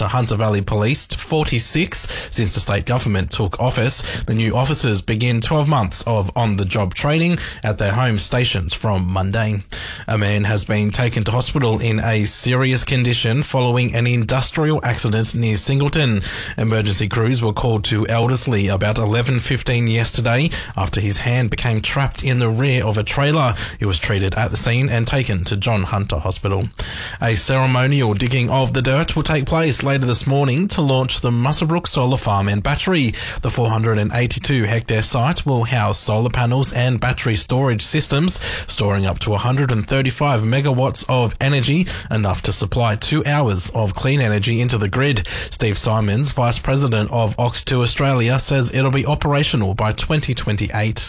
to Hunter Valley Police to 46 since the state government took office. The new officers begin 12 months of on-the-job training at their home stations from Monday. A man has been taken to hospital in a serious condition following an industrial accident near Singleton. Emergency crews were called to Elderslie about 11:15 yesterday after his hand became trapped in the rear of a trailer. He was treated at the scene and taken to John Hunter Hospital. A ceremonial digging of the dirt will take place later this morning to launch the Muswellbrook Solar Farm and Battery. The 482-hectare site will house solar panels and battery storage systems, storing up to 135 megawatts of energy, enough to supply 2 hours of clean energy into the grid. Steve Simons, Vice President of Ox2 Australia, says it'll be operational by 2028.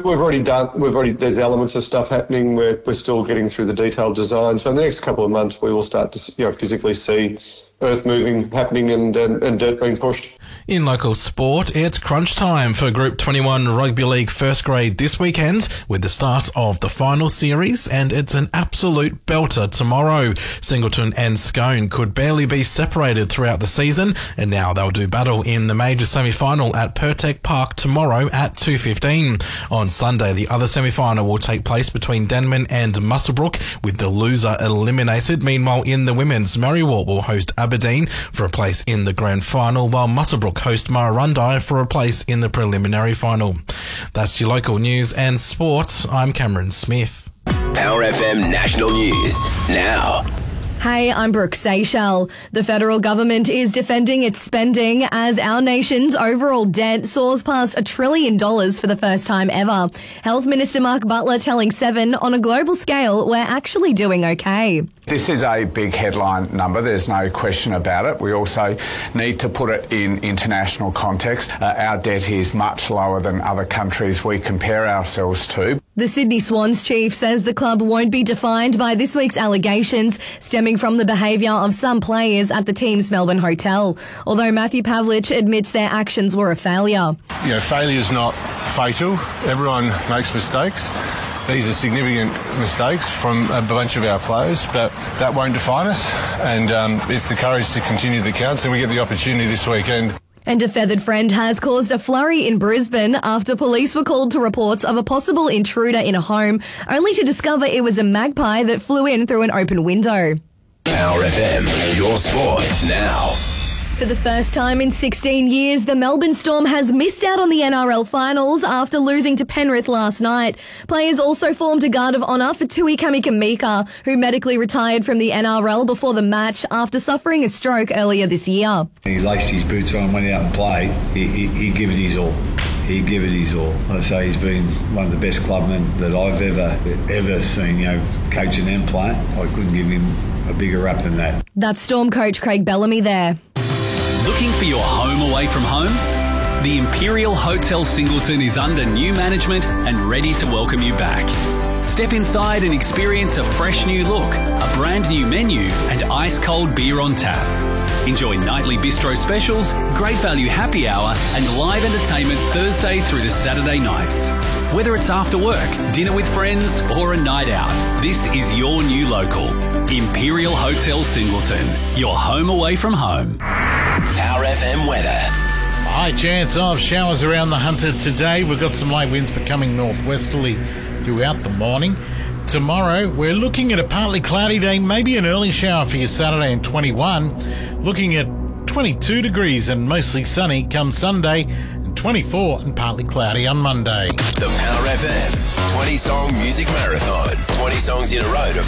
There's elements of stuff happening. We're still getting through the detailed design. So in the next couple of months, we will start to physically see earth moving happening and dirt being pushed. In local sport, it's crunch time for Group 21 Rugby League first grade this weekend with the start of the final series, and it's an absolute belter tomorrow. Singleton and Scone could barely be separated throughout the season, and now they'll do battle in the major semi-final at Pertec Park tomorrow at 2:15. On Sunday, the other semi-final will take place between Denman and Muswellbrook, with the loser eliminated. Meanwhile, in the women's, Marywalt will host Aberdeen for a place in the grand final, while Muswellbrook host Murrurundi for a place in the preliminary final. That's your local news and sport. I'm Cameron Smith. Power FM National News now. Hey, I'm Brooke Seychelles. The federal government is defending its spending as our nation's overall debt soars past $1 trillion for the first time ever. Health Minister Mark Butler telling Seven, on a global scale, we're actually doing okay. This is a big headline number, there's no question about it. We also need to put it in international context. Our debt is much lower than other countries we compare ourselves to. The Sydney Swans chief says the club won't be defined by this week's allegations stemming from the behaviour of some players at the team's Melbourne hotel, although Matthew Pavlich admits their actions were a failure. Failure's not fatal. Everyone makes mistakes. These are significant mistakes from a bunch of our players, but that won't define us, and it's the courage to continue the counts, and we get the opportunity this weekend. And a feathered friend has caused a flurry in Brisbane after police were called to reports of a possible intruder in a home, only to discover it was a magpie that flew in through an open window. Power FM, your sport now. For the first time in 16 years, the Melbourne Storm has missed out on the NRL finals after losing to Penrith last night. Players also formed a guard of honour for Tui Kamikamica, who medically retired from the NRL before the match after suffering a stroke earlier this year. He laced his boots on, went out and played. He gave it his all. He'd give it his all. I say he's been one of the best clubmen that I've ever seen, coaching and playing. I couldn't give him a bigger rap than that. That's Storm coach Craig Bellamy there. Looking for your home away from home? The Imperial Hotel Singleton is under new management and ready to welcome you back. Step inside and experience a fresh new look, a brand new menu and ice-cold beer on tap. Enjoy nightly bistro specials, great value happy hour and live entertainment Thursday through to Saturday nights. Whether it's after work, dinner with friends or a night out, this is your new local. Imperial Hotel Singleton, your home away from home. Power FM weather. High chance of showers around the Hunter today. We've got some light winds becoming northwesterly throughout the morning. Tomorrow, we're looking at a partly cloudy day, maybe an early shower for your Saturday and 21. Looking at 22 degrees and mostly sunny come Sunday, and 24 and partly cloudy on Monday. The Power FM 20-song music marathon. 20 songs in a row to